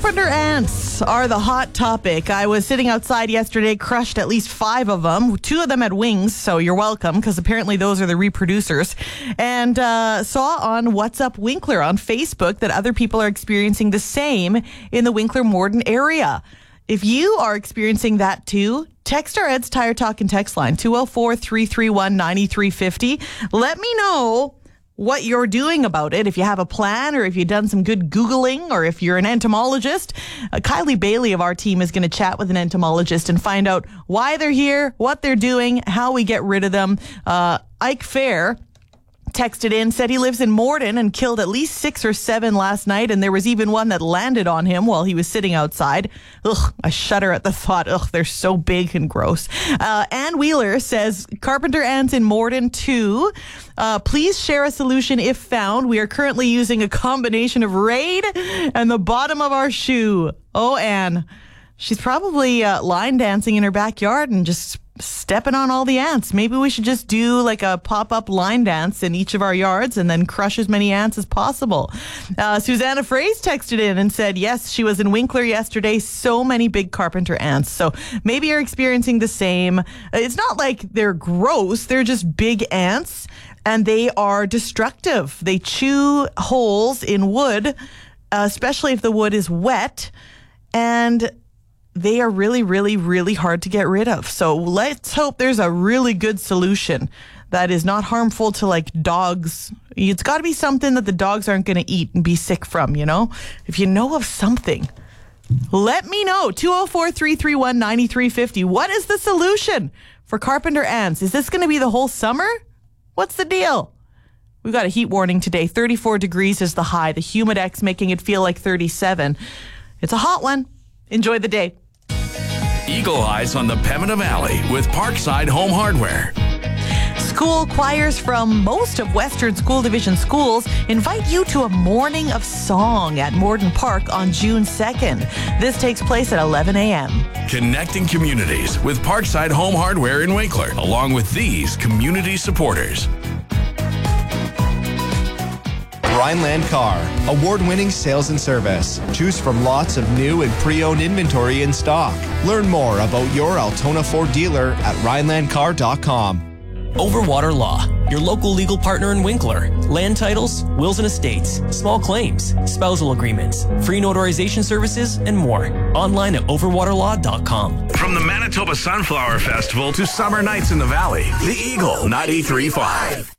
Carpenter ants are the hot topic. I was sitting outside yesterday, crushed at least 5 of them. 2 of them had wings, so you're welcome, because apparently those are the reproducers. And saw on What's Up Winkler on Facebook that other people are experiencing the same in the Winkler-Morden area. If you are experiencing that too, text our Ed's Tire Talk and text line, 204-331-9350. Let me know what you're doing about it, if you have a plan or if you've done some good Googling or if you're an entomologist. Kylie Bailey of our team is going to chat with an entomologist and find out why they're here, what they're doing, how we get rid of them. Ike Fair texted in, said he lives in Morden and killed at least 6 or 7 last night, and there was even one that landed on him while he was sitting outside. Ugh, I shudder at the thought. Ugh, they're so big and gross. Ann Wheeler says, Carpenter ants in Morden too. Please share a solution if found. We are currently using a combination of Raid and the bottom of our shoe. Oh, Ann. She's probably line dancing in her backyard and just stepping on all the ants. Maybe we should just do like a pop-up line dance in each of our yards and then crush as many ants as possible. Susanna Fraze texted in and said, yes, she was in Winkler yesterday. So many big carpenter ants. So maybe you're experiencing the same. It's not like they're gross. They're just big ants, and they are destructive. They chew holes in wood, especially if the wood is wet, and they are really, really, really hard to get rid of. So let's hope there's a really good solution that is not harmful to like dogs. It's got to be something that the dogs aren't going to eat and be sick from, you know? If you know of something, let me know. 204-331-9350. What is the solution for carpenter ants? Is this going to be the whole summer? What's the deal? We've got a heat warning today. 34 degrees is the high. The Humidex making it feel like 37. It's a hot one. Enjoy the day. Eagle Eyes on the Pembina Valley with Parkside Home Hardware. School choirs from most of Western School Division schools invite you to a morning of song at Morden Park on June 2nd. This takes place at 11 a.m. Connecting communities with Parkside Home Hardware in Winkler, along with these community supporters. Rhineland Car, award-winning sales and service. Choose from lots of new and pre-owned inventory in stock. Learn more about your Altona Ford dealer at rhinelandcar.com. Overwater Law, your local legal partner in Winkler. Land titles, wills and estates, small claims, spousal agreements, free notarization services, and more. Online at overwaterlaw.com. From the Manitoba Sunflower Festival to summer nights in the valley, the Eagle 93.5.